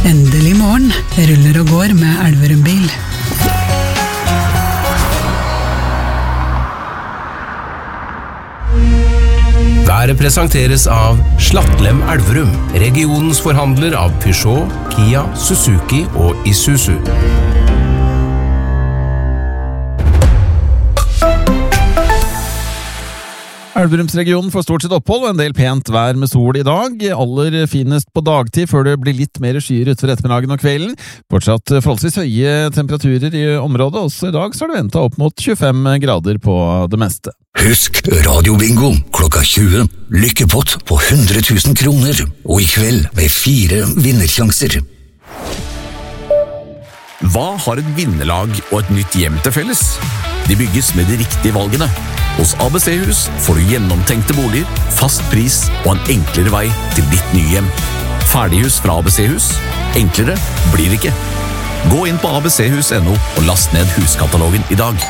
Endelig morgen, ruller og går med Elverum bil. Været presenteres av Slattlem Elverum, regionens forhandler av Peugeot, Kia, Suzuki og Isuzu. Elverumsregionen får stort sett opphold og en del pent vær med sol i dag. Aller finest på dagtid før det blir litt mer skyer utover ettermiddagen og kvelden. Fortsatt forholdsvis høye temperaturer i området. Også i dag så er det ventet opp mot 25 grader på det meste. Husk radiobingo klokka 20. Lykkepott på 100 000 kroner. Og i kveld med 4 vinnersjanser. Hva har et vinnerlag og et nytt hjem til felles? De bygges med de riktige valgene. Hos ABC-hus får du gjennomtenkte boliger, fast pris og en enklere vei til ditt nye hjem. Ferdighus fra ABC-hus. Enklere blir det ikke. Gå inn på abchus.no og last ned huskatalogen i dag.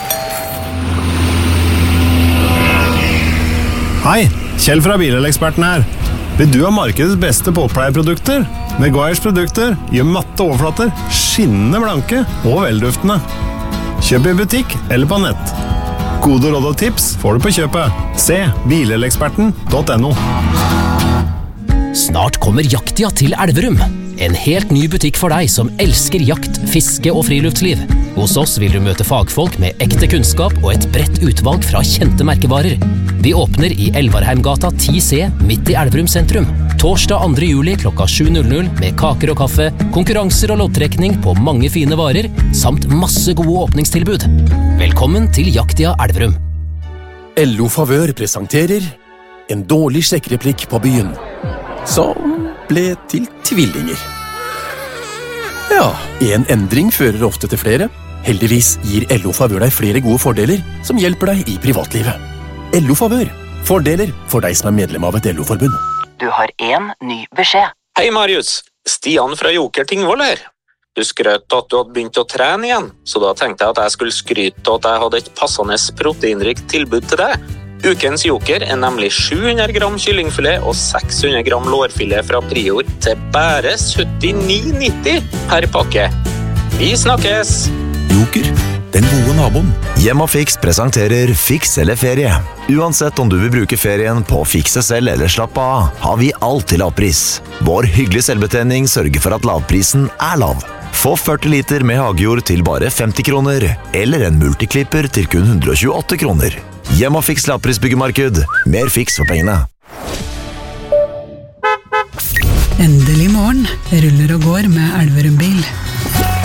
Hei, Kjell fra Bileleksperten her. Vil du ha markedets beste båtpleieprodukter? Meguiars produkter gjør matte overflater skinnende blanke og velduftende. Kjøp i butikk eller på nett. Gode råd og tips får du på kjøpet. Se bileleksperten.no. Snart kommer Jaktia til Elverum. En helt ny butikk for deg som elsker jakt, fiske og friluftsliv. Hos oss vil du møte fagfolk med ekte kunnskap og et bredt utvalg fra kjente merkevarer. Vi åpner i Elvarheimgata 10C midt i Elverum sentrum. Torsdag 2. juli klokka 7:00 med kaker og kaffe, konkurranser og loddtrekning på mange fine varer, samt masse gode åpningstilbud. Velkommen til Jaktia Elverum. LO Favør presenterer en dårlig sjekkreplikk på byen, som ble til tvillinger. Ja, en endring fører ofte til flere. Heldigvis gir LO Favør deg flere gode fordeler som hjelper deg i privatlivet. LO Favør. Fordeler for deg som er medlem av et LO-forbund. Du har en ny beskjed. Hei Marius, Stian fra Joker Tingvoll her. Du skrøt at du hadde begynt å trene igjen, så da tenkte jeg at jeg skulle skryte at jeg hadde et passende proteinrikt tilbud til deg. Ukens Joker er nemlig 700 gram kyllingfilet og 600 gram lårfilet fra Prior til bare 79,90 per pakke. Vi snakkes! Joker, den gode naboen. Hjem og Fiks presenterer Fiks eller ferie. Uansett om du vil bruke ferien på å fikse selv eller slappe av, har vi alt til lavpris. Vår hyggelige selvbetjening sørger for at lavprisen er lav. Få 40 liter med hagejord til bare 50 kroner, eller en multiklipper til kun 128 kroner. Hjem og Fiks lavprisbyggemarked. Mer fiks for pengene. Endelig morgen, ruller og går med Elverum bil.